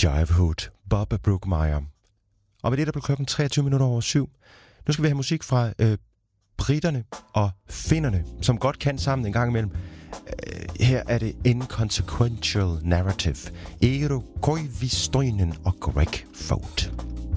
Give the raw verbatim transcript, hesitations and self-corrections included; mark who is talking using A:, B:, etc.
A: Jivehood, Bubba Brookmeyer. Og med det, der blev klokken treogtyve minutter over syv. Nu skal vi have musik fra øh, britterne og finnerne, som godt kan sammen en gang imellem. Øh, her er det Inconsequential Narrative. Eero Koivistoinen og Greg Fout.